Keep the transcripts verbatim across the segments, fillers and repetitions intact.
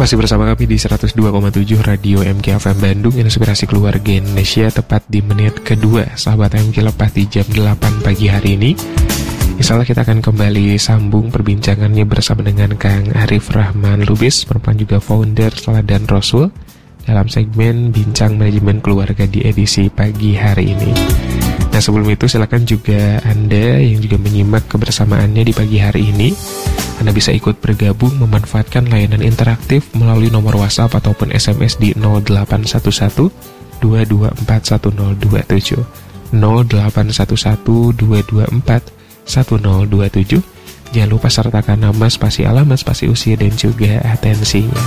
Masih bersama kami di seratus dua koma tujuh Radio M K F M Bandung, Inspirasi Keluarga Indonesia. Tepat di menit kedua sahabat M K lepas di jam delapan pagi hari ini. Insyaallah kita akan kembali sambung perbincangannya bersama dengan Kang Arif Rahman Lubis, merupakan juga founder Teladan Rasul, dalam segmen Bincang Manajemen Keluarga di edisi pagi hari ini. Nah, sebelum itu silakan juga Anda yang juga menyimak kebersamaannya di pagi hari ini, Anda bisa ikut bergabung memanfaatkan layanan interaktif melalui nomor WhatsApp ataupun S M S di nol delapan satu satu dua dua empat satu nol dua tujuh nol delapan satu satu dua dua empat satu nol dua tujuh. Jangan lupa sertakan nama, spasi alamat, spasi usia, dan juga atensinya.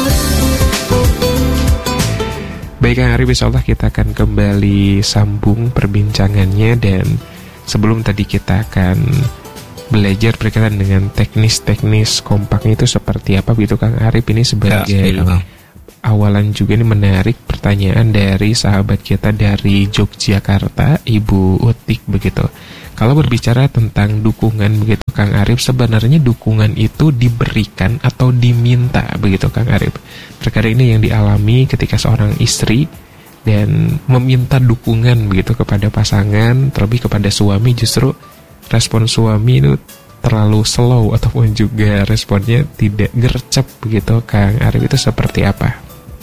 Baik Kang Arif, insyaallah kita akan kembali sambung perbincangannya. Dan sebelum tadi kita akan belajar berkaitan dengan teknis-teknis kompaknya itu seperti apa begitu Kang Arif. Ini sebagai ya, awalan juga ini menarik pertanyaan dari sahabat kita dari Yogyakarta, Ibu Utik begitu. Kalau berbicara tentang dukungan begitu Kang Arif, sebenarnya dukungan itu diberikan atau diminta begitu Kang Arif. Terkadang ini yang dialami ketika seorang istri dan meminta dukungan begitu kepada pasangan, terlebih kepada suami, justru respon suami itu terlalu slow ataupun juga responnya tidak gercep begitu Kang Arif. Itu seperti apa?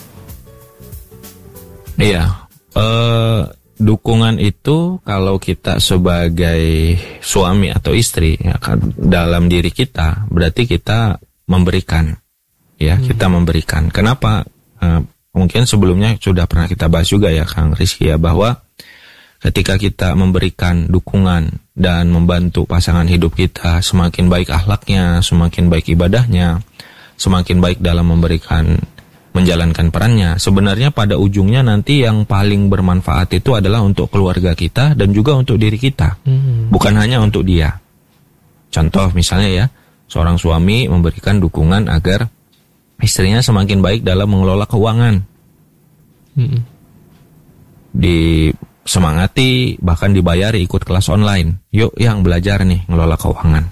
Iya, eh, dukungan itu kalau kita sebagai suami atau istri ya, dalam diri kita berarti kita memberikan, ya hmm. kita memberikan. Kenapa? Eh, mungkin sebelumnya sudah pernah kita bahas juga ya Kang Rizky ya, bahwa ketika kita memberikan dukungan dan membantu pasangan hidup kita, semakin baik akhlaknya, semakin baik ibadahnya, semakin baik dalam memberikan menjalankan perannya. Sebenarnya pada ujungnya nanti yang paling bermanfaat itu adalah untuk keluarga kita dan juga untuk diri kita, hmm. bukan hanya untuk dia. Contoh misalnya ya, seorang suami memberikan dukungan agar istrinya semakin baik dalam mengelola keuangan, hmm. disemangati, bahkan dibayari ikut kelas online. Yuk yang belajar nih ngelola keuangan.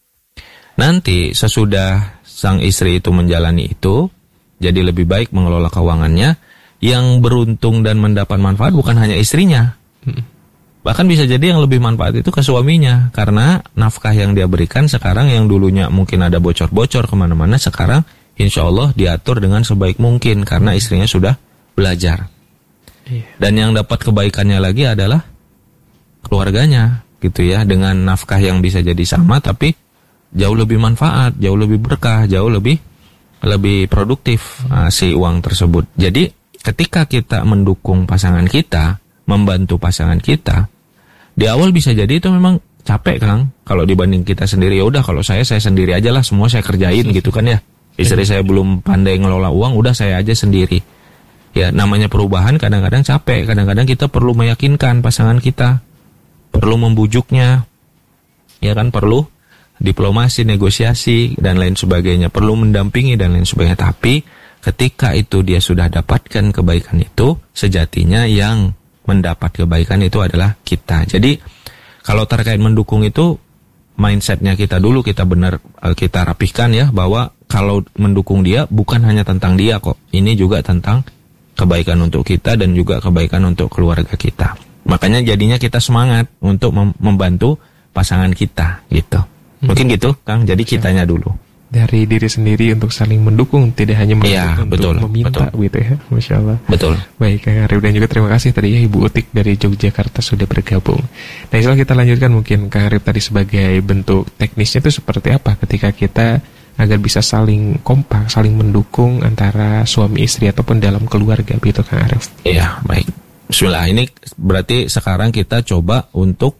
Nanti sesudah sang istri itu menjalani itu, jadi lebih baik mengelola keuangannya, yang beruntung dan mendapat manfaat bukan hanya istrinya. Hmm. Bahkan bisa jadi yang lebih manfaat itu ke suaminya. Karena nafkah yang dia berikan sekarang yang dulunya mungkin ada bocor-bocor kemana-mana, sekarang insya Allah diatur dengan sebaik mungkin karena istrinya sudah belajar. Yeah. Dan yang dapat kebaikannya lagi adalah keluarganya gitu ya. Dengan nafkah yang bisa jadi sama tapi jauh lebih manfaat, jauh lebih berkah, jauh lebih lebih produktif uh, si uang tersebut. Jadi ketika kita mendukung pasangan kita, membantu pasangan kita, di awal bisa jadi itu memang capek Kang. Kalau dibanding kita sendiri, ya udah kalau saya saya sendiri aja lah, semua saya kerjain gitu kan ya. Istri saya belum pandai ngelola uang, udah saya aja sendiri. Ya namanya perubahan kadang-kadang capek, kadang-kadang kita perlu meyakinkan pasangan kita, perlu membujuknya, ya kan, perlu diplomasi, negosiasi, dan lain sebagainya. Perlu mendampingi dan lain sebagainya. Tapi ketika itu dia sudah dapatkan kebaikan itu, sejatinya yang mendapat kebaikan itu adalah kita. Jadi kalau terkait mendukung itu, mindsetnya kita dulu kita benar kita rapihkan ya, bahwa kalau mendukung dia bukan hanya tentang dia kok. Ini juga tentang kebaikan untuk kita dan juga kebaikan untuk keluarga kita. Makanya jadinya kita semangat untuk mem- membantu pasangan kita gitu. Mungkin gitu Kang, jadi kitanya dulu dari diri sendiri untuk saling mendukung, tidak hanya ya, untuk betul, meminta betul. gitu ya. Masya Allah. Betul. Baik Kang Arif, dan juga terima kasih tadi ya Ibu Utik dari Yogyakarta sudah bergabung. Nah setelah kita lanjutkan, mungkin Kang Arif tadi sebagai bentuk teknisnya itu seperti apa ketika kita agar bisa saling kompak, saling mendukung antara suami istri ataupun dalam keluarga begitu Kang Arif. Iya, baik. Bismillah, ini berarti sekarang kita coba untuk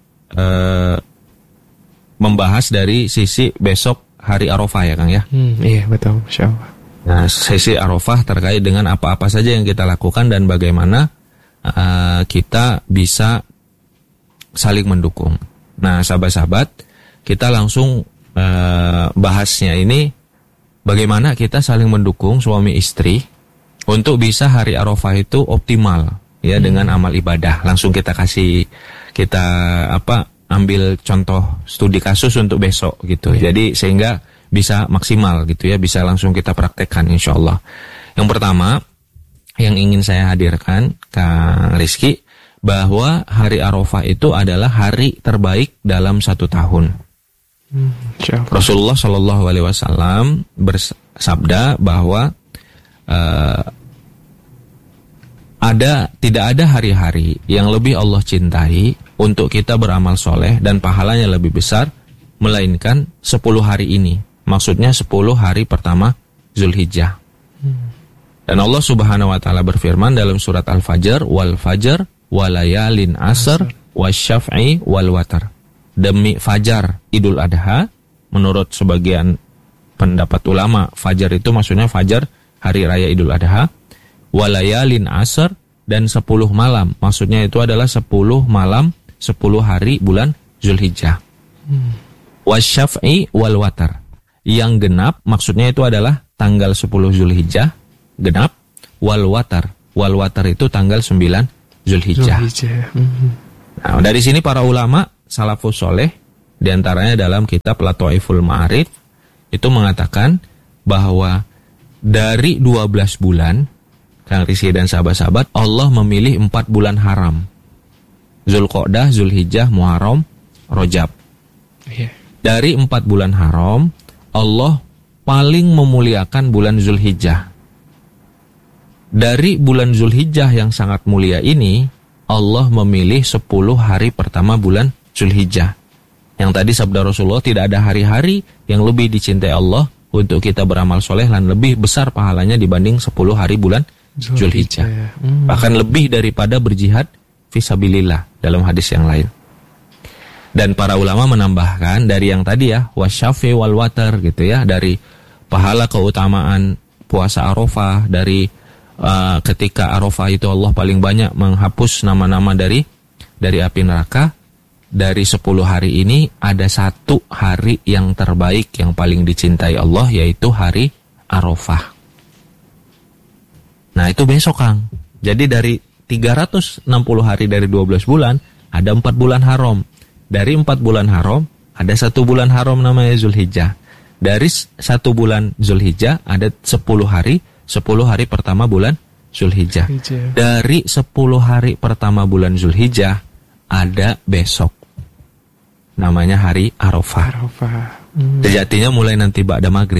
uh, membahas dari sisi besok hari Arafah ya Kang ya. Hmm, iya betul, Masya Allah. Nah sisi Arafah terkait dengan apa-apa saja yang kita lakukan dan bagaimana uh, kita bisa saling mendukung. Nah sahabat-sahabat, kita langsung uh, bahasnya ini bagaimana kita saling mendukung suami istri untuk bisa hari Arafah itu optimal ya, hmm. dengan amal ibadah. Langsung kita kasih kita apa ambil contoh studi kasus untuk besok gitu. Yeah. Jadi sehingga bisa maksimal gitu ya, bisa langsung kita praktekkan insya Allah. Yang pertama yang ingin saya hadirkan Kang Rizky, bahwa hari Arafah itu adalah hari terbaik dalam satu tahun. Hmm, Rasulullah Shallallahu Alaihi Wasallam bersabda bahwa uh, ada tidak ada hari-hari yang lebih Allah cintai untuk kita beramal soleh dan pahalanya lebih besar melainkan sepuluh hari ini. Maksudnya sepuluh hari pertama Zulhijjah. Hmm. Dan Allah Subhanahu wa taala berfirman dalam surat Al-Fajr, wal fajr walayalin asr wasyaf'i wal watar. Demi fajar Idul Adha, menurut sebagian pendapat ulama, fajar itu maksudnya fajar hari raya Idul Adha, walayalin asr, dan sepuluh malam, maksudnya itu adalah sepuluh malam, sepuluh hari bulan Zulhijjah. Hmm. Wasyaf'i wal watar. Yang genap maksudnya itu adalah tanggal sepuluh Zulhijjah, genap, wal watar. Wal watar itu tanggal sembilan Zulhijjah. Zulhijjah. Hmm. Nah, dari sini para ulama salafus soleh, diantaranya dalam kitab Lataiful Ma'arif, itu mengatakan bahwa dari dua belas bulan, Kang Rizky dan sahabat-sahabat, Allah memilih empat bulan haram. Zulqa'dah, Zulhijjah, Muharram, Rajab. Yeah. Dari empat bulan haram, Allah paling memuliakan bulan Zulhijjah. Dari bulan Zulhijjah yang sangat mulia ini, Allah memilih sepuluh hari pertama bulan Zulhijjah. Yang tadi sabda Rasulullah, tidak ada hari-hari yang lebih dicintai Allah untuk kita beramal soleh dan lebih besar pahalanya dibanding sepuluh hari bulan Zulhijjah. Hmm. Bahkan lebih daripada berjihad fisabilillah dalam hadis yang lain. Dan para ulama menambahkan dari yang tadi ya, wasyafi wal watar gitu ya, dari pahala keutamaan puasa Arafah, dari uh, ketika Arafah itu Allah paling banyak menghapus nama-nama dari dari api neraka. Dari sepuluh hari ini ada satu hari yang terbaik yang paling dicintai Allah, yaitu hari Arafah. Nah itu besok Kang. Jadi dari tiga ratus enam puluh hari dari dua belas bulan, ada empat bulan haram. Dari empat bulan haram, ada satu bulan haram namanya Zulhijjah. Dari satu bulan Zulhijjah, ada sepuluh hari, sepuluh hari pertama bulan Zulhijjah. Dari sepuluh hari pertama bulan Zulhijjah, ada besok. Namanya hari Arafah. Arafah. Hmm. Sejatinya mulai nanti ba'da maghrib.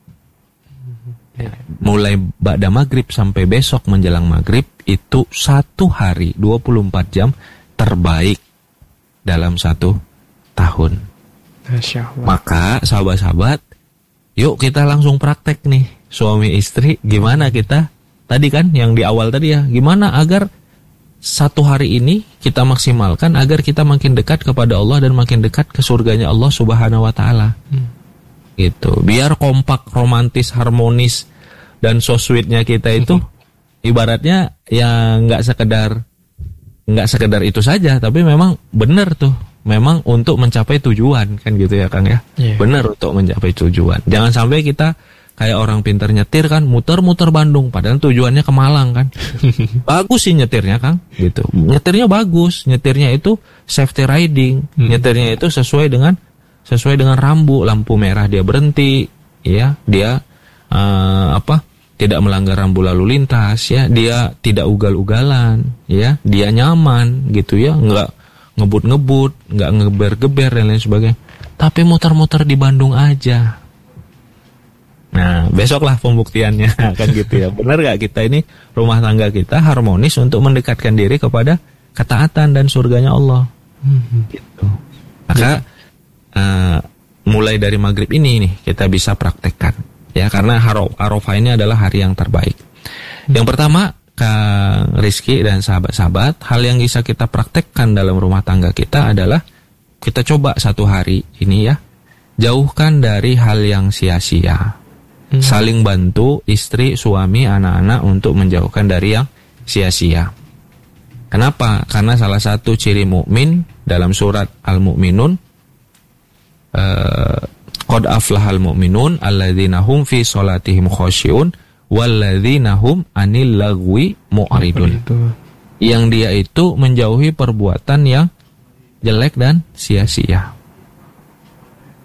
Mulai ba'da maghrib sampai besok menjelang maghrib, itu satu hari dua puluh empat jam terbaik dalam satu tahun. Masya Allah. Maka sahabat-sahabat, yuk kita langsung praktek nih, suami istri, gimana kita tadi kan yang di awal tadi ya, gimana agar satu hari ini kita maksimalkan agar kita makin dekat kepada Allah dan makin dekat ke surganya Allah Subhanahu wa taala. Hmm. Gitu. Biar kompak, romantis, harmonis dan so sweetnya kita itu ibaratnya ya nggak sekedar nggak sekedar itu saja, tapi memang benar tuh, memang untuk mencapai tujuan kan gitu ya Kang ya. Yeah. Benar untuk mencapai tujuan. Jangan sampai kita kayak orang pintar nyetir kan, muter-muter Bandung, padahal tujuannya ke Malang kan. Bagus sih nyetirnya Kang, gitu. Nyetirnya bagus, nyetirnya itu safety riding, hmm. nyetirnya itu sesuai dengan sesuai dengan rambu, lampu merah dia berhenti, ya, dia uh, apa? Tidak melanggar rambu lalu lintas, ya, dia tidak ugal-ugalan, ya, dia nyaman, gitu ya, nggak ngebut-ngebut, nggak ngeber-geber dan lain sebagainya. Tapi muter-muter di Bandung aja. Nah, besoklah pembuktiannya kan gitu ya. Benar gak kita ini rumah tangga kita harmonis untuk mendekatkan diri kepada ketaatan dan surganya Allah. Hmm. Gitu. Maka uh, mulai dari maghrib ini nih kita bisa praktekkan ya, karena Arafah ini adalah hari yang terbaik. Hmm. Yang pertama, Kang Rizky dan sahabat-sahabat, hal yang bisa kita praktekkan dalam rumah tangga kita adalah kita coba satu hari ini ya, jauhkan dari hal yang sia-sia. Hmm. Saling bantu istri, suami, anak-anak untuk menjauhkan dari yang sia-sia. Kenapa? Karena salah satu ciri mukmin dalam surat Al-Mu'minun, uh, qad aflahal mu'minun alladzina hum fi sholatihim khosyi'un walladzina hum anil lagwi mu'ridun. Yang dia itu menjauhi perbuatan yang jelek dan sia-sia.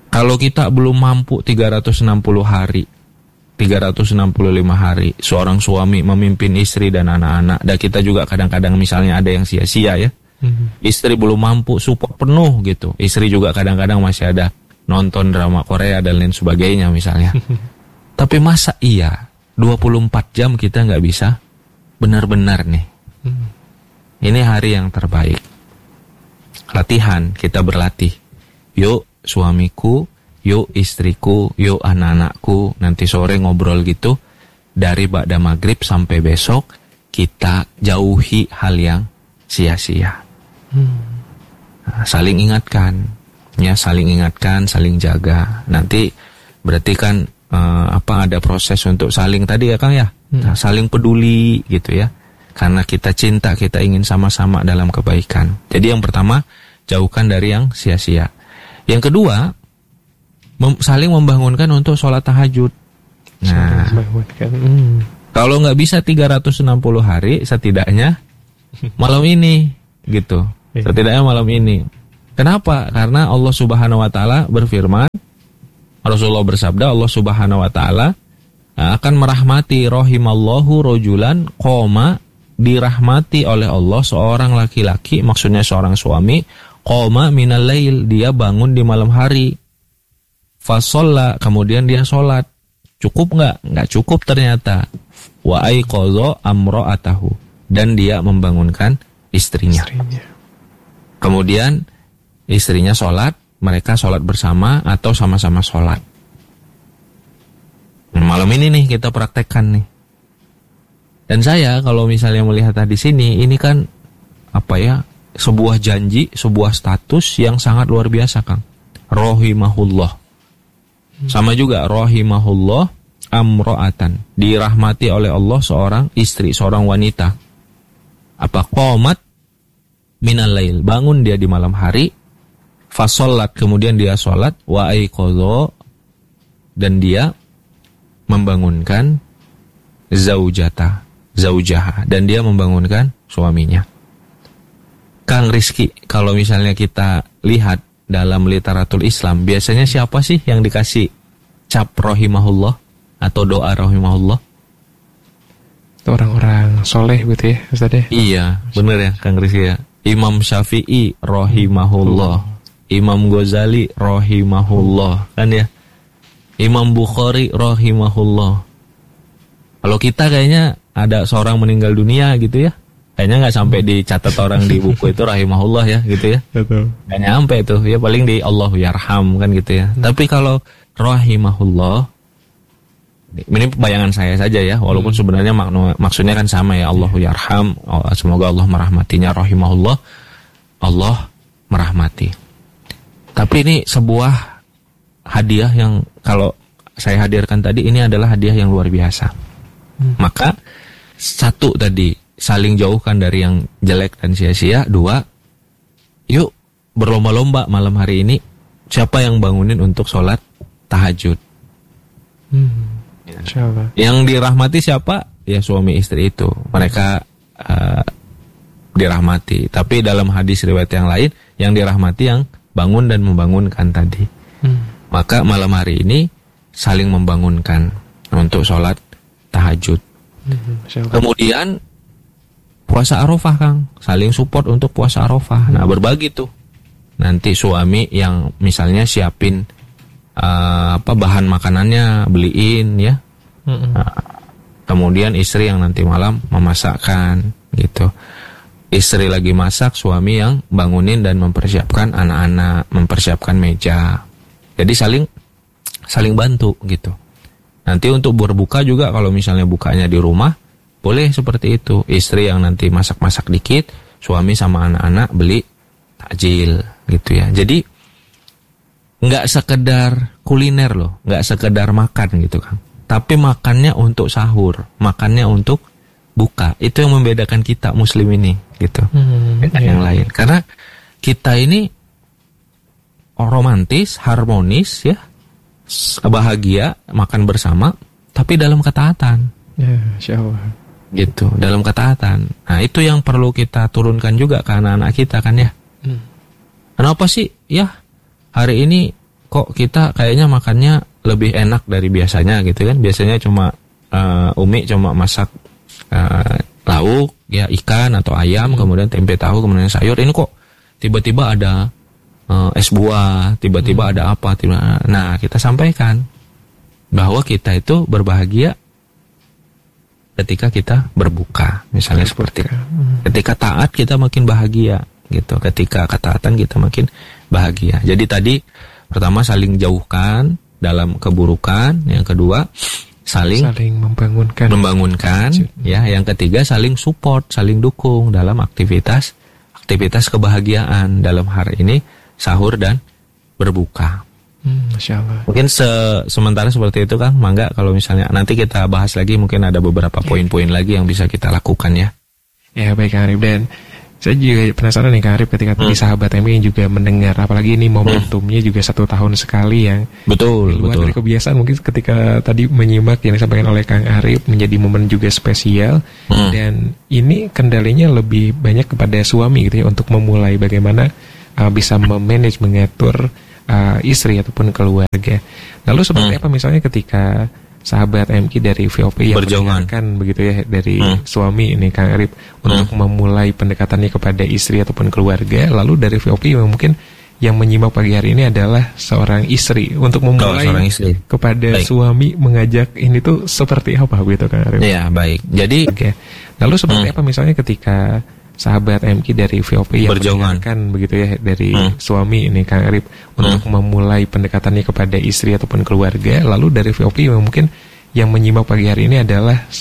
Kalau kita belum mampu tiga ratus enam puluh hari, tiga ratus enam puluh lima hari seorang suami memimpin istri dan anak-anak, dan kita juga kadang-kadang misalnya ada yang sia-sia ya, mm-hmm. istri belum mampu support penuh gitu, istri juga kadang-kadang masih ada nonton drama Korea dan lain sebagainya misalnya. Tapi masa iya dua puluh empat jam kita nggak bisa benar-benar nih, mm-hmm. ini hari yang terbaik, latihan, kita berlatih. Yuk suamiku, yuk istriku, yuk anak-anakku, nanti sore ngobrol gitu, dari ba'da maghrib sampai besok, kita jauhi hal yang sia-sia. Hmm. Nah, saling ingatkan, ya saling ingatkan, saling jaga. Nanti berarti kan eh, apa ada proses untuk saling tadi ya Kang ya, hmm. nah, saling peduli gitu ya. Karena kita cinta, kita ingin sama-sama dalam kebaikan. Jadi yang pertama, jauhkan dari yang sia-sia. Yang kedua, mem- saling membangunkan untuk sholat tahajud. Nah, hmm. kalau nggak bisa tiga ratus enam puluh hari, setidaknya malam ini, gitu. Setidaknya malam ini. Kenapa? Karena Allah Subhanahu Wa Taala berfirman, Rasulullah bersabda, Allah Subhanahu Wa Taala akan merahmati rahimallahu rojulan koma, dirahmati oleh Allah seorang laki-laki, maksudnya seorang suami, qoma minal lail, dia bangun di malam hari. Fasolla, kemudian dia sholat. Cukup nggak? Nggak cukup ternyata. Wa aiqadha amra'atahu, dan dia membangunkan istrinya. istrinya. Kemudian istrinya sholat, mereka sholat bersama atau sama-sama sholat. Malam ini nih kita praktekkan nih. Dan saya kalau misalnya melihat di sini, ini kan apa ya? Sebuah janji, sebuah status yang sangat luar biasa, Kang. Rahimahullah. Sama juga rahimahullah amro'atan. Dirahmati oleh Allah seorang istri, seorang wanita. Apa? Qomat minal lail. Bangun dia di malam hari. Fasolat, kemudian dia sholat. Wa aiqadha, dan dia membangunkan zaujata, zaujaha, dan dia membangunkan suaminya. Kang Rizky, kalau misalnya kita lihat dalam literatur Islam, biasanya siapa sih yang dikasih cap rahimahullah atau doa rahimahullah? Orang-orang soleh gitu ya, Ustaz ya? Iya, bener ya Kang Rizky ya. Imam Syafi'i rahimahullah, Imam Ghazali rahimahullah, kan ya? Imam Bukhari rahimahullah. Kalau kita kayaknya ada seorang meninggal dunia gitu ya, kayaknya nggak sampai dicatat orang di buku itu rahimahullah ya gitu ya. Betul. Nggak nyampe itu ya, paling di Allahu yarham kan gitu ya. Hmm. Tapi kalau rahimahullah, ini bayangan saya saja ya, walaupun hmm. sebenarnya makna, maksudnya kan sama ya, Allahu yarham, semoga Allah merahmatinya, rahimahullah, Allah merahmati. Tapi ini sebuah hadiah yang kalau saya hadirkan tadi, ini adalah hadiah yang luar biasa. Hmm. Maka satu tadi, saling jauhkan dari yang jelek dan sia-sia. Dua, yuk berlomba-lomba malam hari ini, siapa yang bangunin untuk sholat tahajud. Hmm. Insyaallah. Yang dirahmati siapa? Ya suami istri itu. Mereka uh, dirahmati. Tapi dalam hadis riwayat yang lain, yang dirahmati yang bangun dan membangunkan tadi. Hmm. Maka malam hari ini saling membangunkan untuk sholat tahajud. Hmm. Kemudian puasa Arafah, Kang, saling support untuk puasa Arafah. Nah, berbagi tuh. Nanti suami yang misalnya siapin uh, apa bahan makanannya, beliin ya. Mm-hmm. Nah, kemudian istri yang nanti malam memasakkan gitu. Istri lagi masak, suami yang bangunin dan mempersiapkan anak-anak, mempersiapkan meja. Jadi saling saling bantu gitu. Nanti untuk berbuka juga, kalau misalnya bukanya di rumah, boleh seperti itu. Istri yang nanti masak-masak dikit, suami sama anak-anak beli takjil gitu ya. Jadi nggak sekedar kuliner loh, nggak sekedar makan gitu kan. Tapi makannya untuk sahur, makannya untuk buka. Itu yang membedakan kita Muslim ini gitu. Hmm, dengan iya. yang lain. Karena kita ini romantis, harmonis ya, bahagia, makan bersama, tapi dalam ketaatan. Ya, insyaallah. Gitu, dalam ketaatan. Nah, itu yang perlu kita turunkan juga ke anak-anak kita kan ya. Hmm. Kenapa sih ya hari ini kok kita kayaknya makannya lebih enak dari biasanya gitu kan. Biasanya cuma uh, Umi cuma masak uh, lauk, ya ikan atau ayam, hmm. kemudian tempe tahu, kemudian sayur. Ini kok tiba-tiba ada uh, es buah, tiba-tiba hmm. ada apa. Tiba, nah, kita sampaikan bahwa kita itu berbahagia ketika kita berbuka, misalnya berbuka. Seperti hmm. ketika taat kita makin bahagia gitu, ketika ketaatan kita makin bahagia. Jadi tadi pertama saling jauhkan dalam keburukan, yang kedua saling saling membangunkan, membangunkan, ya, yang ketiga saling support, saling dukung dalam aktivitas aktivitas kebahagiaan dalam hari ini sahur dan berbuka. Hmm, Masya Allah. Mungkin se sementara seperti itu, Kang. Mangga kalau misalnya nanti kita bahas lagi, mungkin ada beberapa poin-poin lagi yang bisa kita lakukan ya. Ya, baik Kang Arif. Dan saya juga penasaran nih Kang Arif, ketika tadi hmm. sahabat M I juga mendengar, apalagi ini momentumnya hmm. juga satu tahun sekali yang betul, luar betul. dari kebiasaan. Mungkin ketika tadi menyimak yang disampaikan oleh Kang Arif menjadi momen juga spesial, hmm. dan ini kendalinya lebih banyak kepada suami gitu ya, untuk memulai bagaimana uh, bisa memanage, mengatur Uh, istri ataupun keluarga. Lalu seperti hmm. apa misalnya ketika sahabat M K dari V O P yang mendengarkan begitu ya dari hmm. suami ini Kang Arif untuk hmm. memulai pendekatannya kepada istri ataupun keluarga, lalu dari V O P yang mungkin yang menyimak pagi hari ini adalah seorang istri untuk memulai oh, istri. kepada baik. suami mengajak ini tuh seperti apa begitu Kang Arif? Ya, baik. Jadi okay. Lalu seperti hmm. apa misalnya ketika sahabat M K dari V O P yang mendengarkan begitu ya dari hmm. suami ini Kang Arif untuk hmm. memulai pendekatannya kepada istri ataupun keluarga, lalu dari V O P yang mungkin yang menyimak pagi hari ini adalah